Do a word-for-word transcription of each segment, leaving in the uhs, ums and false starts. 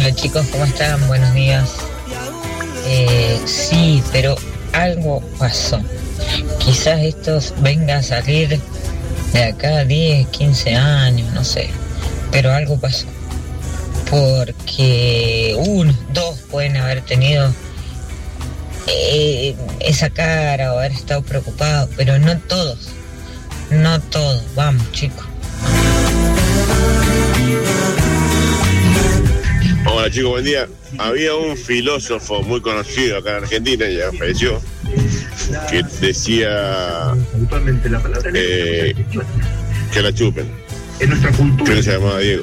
Hola chicos, ¿cómo están? Buenos días. Eh, sí, pero algo pasó. Quizás esto venga a salir de acá diez, quince años, no sé. Pero algo pasó. Porque uno, dos pueden haber tenido eh, esa cara o haber estado preocupados, pero no todos. No todos. Vamos, chicos. Hola chicos, buen día. Había un filósofo muy conocido acá en Argentina, ya falleció, que decía eh, que la chupen. En nuestra cultura. Que se llamaba Diego.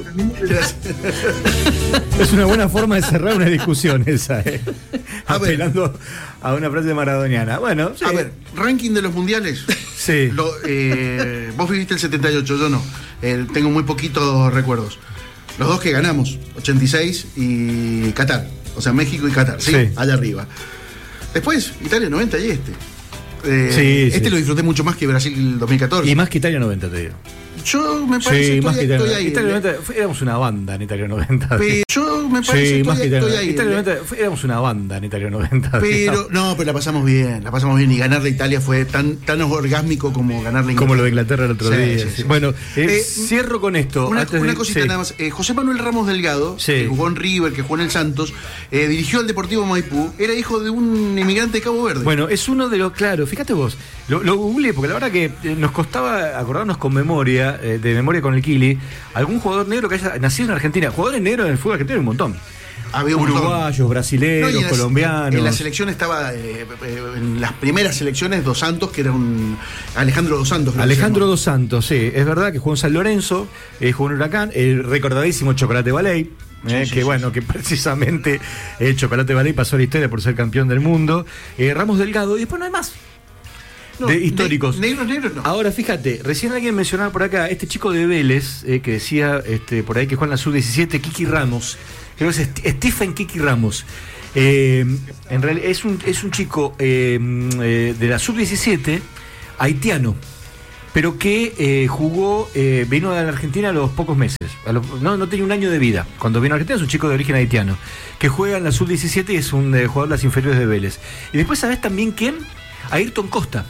Es una buena forma de cerrar una discusión esa, ¿eh? Apelando a una frase maradoniana. Bueno, sí. A ver, ranking de los mundiales. Sí. Lo, eh, vos viviste el setenta y ocho, yo no. Eh, tengo muy poquitos recuerdos. Los dos que ganamos, ochenta y seis y Qatar. O sea, México y Qatar, ¿sí? Sí. Allá arriba. Después, Italia noventa y este. Eh, sí, este sí. Lo disfruté mucho más que Brasil dos mil catorce. Y más que Italia noventa, te digo. Yo me parece sí, que más estoy, que Italia, estoy ahí. Italia noventa, éramos una banda en Italia noventa. Pero yo me parece sí, que más estoy, que Italia, estoy ahí. Italia noventa, éramos una banda en Italia noventa. Pero, digamos. no, pero la pasamos bien, la pasamos bien. Y ganarle a Italia fue tan, tan orgásmico como ganarle a Inglaterra. Como lo de Inglaterra el otro sí, día. Sí, sí. Sí. Bueno, eh, eh, cierro con esto. Una, antes una de, cosita sí. nada más. Eh, José Manuel Ramos Delgado, sí. que jugó en River, que jugó en el Santos, eh, dirigió al Deportivo Maipú, era hijo de un inmigrante de Cabo Verde. Bueno, es uno de los, claro, fíjate vos, lo, lo googleé, porque la verdad que eh, nos costaba acordarnos con memoria, eh, de memoria con el Kili, algún jugador negro que haya nacido en Argentina. Jugadores negros en el fútbol argentino hay un montón. Había un uruguayos, montón. brasileños, No, en colombianos. En la selección estaba, eh, eh, en las primeras selecciones, Dos Santos, que era un Alejandro Dos Santos. Alejandro Dos Santos, sí, es verdad que jugó en San Lorenzo, eh, jugó en Huracán, el recordadísimo Chocolate Ballet. Eh, sí, sí, que sí, bueno, sí. que precisamente el Chocolate Ballet pasó a la historia por ser campeón del mundo. Eh, Ramos Delgado, y después no hay más. No, de históricos. Ne negros, negros no. Ahora, fíjate, recién alguien mencionaba por acá, este chico de Vélez, eh, que decía este, por ahí que juega en la sub diecisiete, Kiki Ramos, creo que es Stephen Kiki Ramos. Eh, en realidad es un, es un chico eh, eh, de la sub diecisiete, haitiano, pero que eh, jugó, eh, vino a la Argentina a los pocos meses, a los, no, no tenía un año de vida. Cuando vino a Argentina es un chico de origen haitiano, que juega en la sub diecisiete y es un eh, jugador de las inferiores de Vélez. Y después, ¿sabés también quién? Ayrton Costa.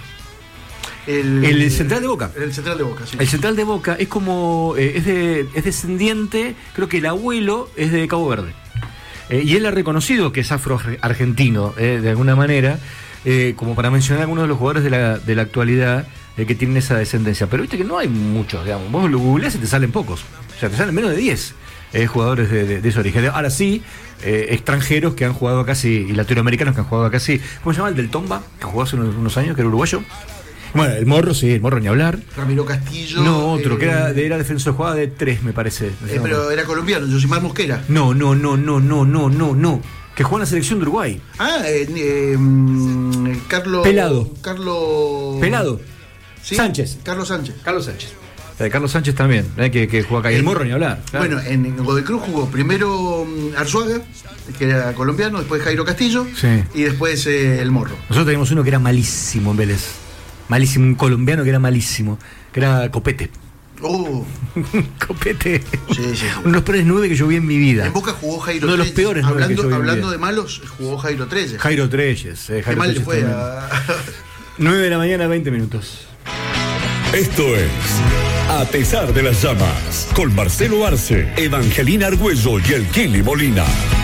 El, el central de Boca. El central de Boca, sí. El central de Boca es como, eh, es, de, es descendiente, creo que el abuelo es de Cabo Verde. Eh, y él ha reconocido que es afro-argentino, eh, de alguna manera, eh, como para mencionar algunos de los jugadores de la, de la actualidad eh, que tienen esa descendencia. Pero viste que no hay muchos, digamos. Vos lo googleás y te salen pocos. O sea, te salen menos de diez eh, jugadores de, de, de ese origen. Ahora sí, eh, extranjeros que han jugado acá sí, y latinoamericanos que han jugado acá sí. ¿Cómo se llama? El del Tomba, que jugó hace unos, unos años, que era uruguayo. Bueno, el Morro, sí, el Morro ni hablar. Ramiro Castillo. No, otro, eh, que era, era defensor, jugaba de tres, me parece. Eh, pero era colombiano, Josimar Mosquera. No, no, no, no, no, no, no, no. Que jugó en la selección de Uruguay. Ah, eh, eh, Carlos. Pelado. Carlos. Pelado. ¿Sí? Sánchez. Carlos Sánchez. Carlos Sánchez. Eh, Carlos Sánchez también, eh, que, que jugó acá. Y el Morro ni hablar. Claro. Bueno, en, en Godoy Cruz jugó primero Arzuaga, que era colombiano, después Jairo Castillo. Sí. Y después eh, el Morro. Nosotros teníamos uno que era malísimo en Vélez. Malísimo, un colombiano que era malísimo. Que era Copete. Oh. Copete. Sí, sí, sí. Uno de los peores nueve que yo vi en mi vida. En Boca jugó Jairo Uno de los peores nueve hablando, que yo vi hablando en mi vida. de malos, jugó Jairo Treyes. Jairo Treyes. Eh, Jairo Qué mal le Treyes fue también. a... nueve de la mañana, veinte minutos. Esto es A pesar de las llamas, con Marcelo Arce, Evangelina Argüello y el Kili Molina.